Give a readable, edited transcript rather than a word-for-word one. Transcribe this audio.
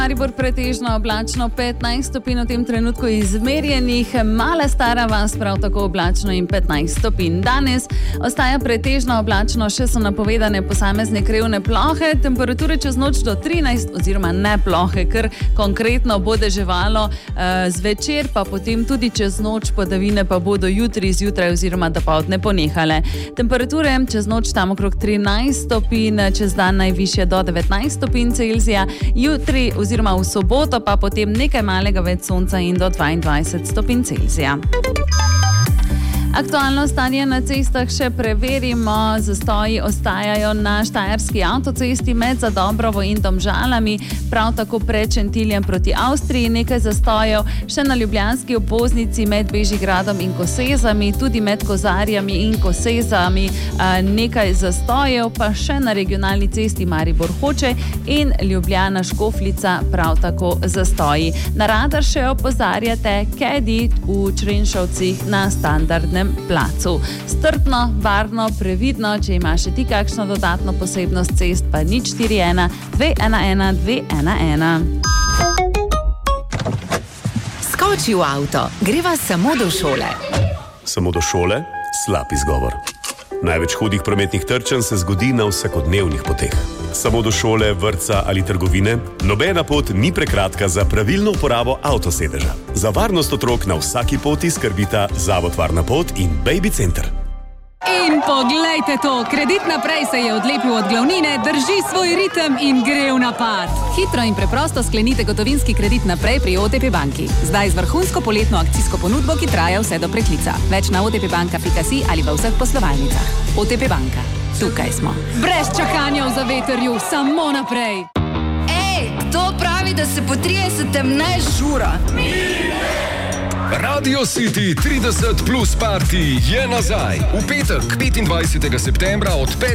Maribor pretežno oblačno, 15 stopinj v tem trenutku izmerjenih, Mala Stara vas prav tako oblačno in 15 stopinj. Danes ostaja pretežno oblačno, še so napovedane posamezne krevne plohe, temperature čez noč do 13 oziroma ne plohe, ker konkretno bo deževalo zvečer, pa potem tudi čez noč, padavine pa bodo jutri zjutraj oziroma dopoldne ponehale. Temperature čez noč tam okrog 13 stopinj, čez dan najvišje do 19 stopinj Celzija, jutri oziroma v soboto pa potem nekaj malega več sonca in do 22 stopinj Celzija. Aktualno stanje na cestah še preverimo. Zastoji ostajajo na štajerski avtocesti med Zadobrovo in Domžalami, prav tako pred Šentiljem proti Avstriji, nekaj zastojev še na ljubljanski obvoznici med Bežigradom in Kosezami, tudi med Kozarjami in Kosezami, nekaj zastojev pa še na regionalni cesti Maribor-Hoče in Ljubljana-Škofljica, prav tako zastoji. Na radar še opozarjate Kedi v Črenšovcih na standardnem placu. Strpno, varno, previdno, če imaš še ti kakšno dodatno posebnost cest, pa 041 211 211. Skoči v avto, greva samo do šole. Samo do šole? Slab izgovor. Največ hudih prometnih trčenj se zgodi na vsakodnevnih poteh. Samo do šole, vrtca ali trgovine? Nobena pot ni prekratka za pravilno uporabo avtosedeža. Za varnost otrok na vsaki poti skrbita Zavod Varna pot in Baby Center. In poglejte to, Kredit Naprej se je odlepil od glavnine, drži svoj ritem in gre v napad. Hitro in preprosto sklenite gotovinski kredit naprej pri OTP banki. Zdaj z vrhunsko poletno akcijsko ponudbo, ki traja vse do preklica. Več na otpbanka.si ali v vseh poslovalnicah. OTP banka. Tukaj smo. Brez čakanja v zavetrju, samo naprej. Ej, kdo pravi, da se po 30. ne žura? Radio City 30 plus party je nazaj. V petek, 25. septembra od 5.